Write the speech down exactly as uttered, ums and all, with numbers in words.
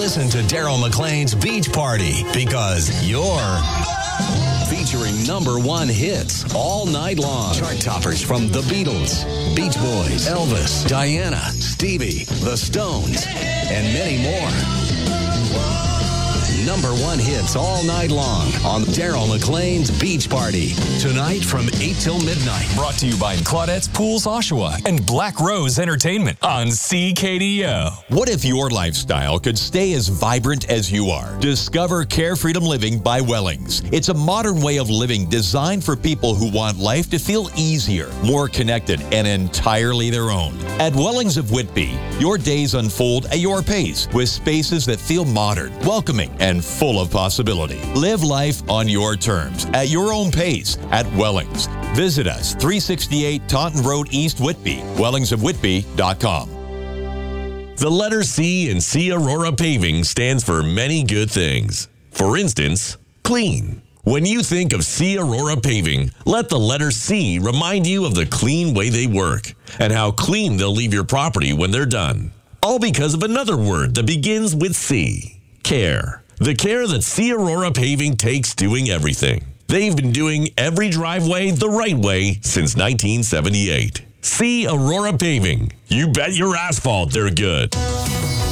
Listen to Daryl McLean's Beach Party because you're featuring number one hits all night long. Chart toppers from The Beatles, Beach Boys, Elvis, Diana, Stevie, The Stones, and many more. Number one hits all night long on Daryl McLean's Beach Party. Tonight from eight till midnight. Brought to you by Claudette's Pools Oshawa and Black Rose Entertainment on C K D O. What if your lifestyle could stay as vibrant as you are? Discover Care Freedom Living by Wellings. It's a modern way of living designed for people who want life to feel easier, more connected, and entirely their own. At Wellings of Whitby, your days unfold at your pace with spaces that feel modern, welcoming, and full of possibility. Live life on your terms, at your own pace, at Wellings. Visit us, three sixty-eight Taunton Road East, Whitby, wellings of whitby dot com. The letter C in C Aurora Paving stands for many good things. For instance, clean. When you think of C Aurora Paving, let the letter C remind you of the clean way they work and how clean they'll leave your property when they're done. All because of another word that begins with C, care. The care that C Aurora Paving takes doing everything. They've been doing every driveway the right way since nineteen seventy-eight. C Aurora Paving. You bet your asphalt they're good.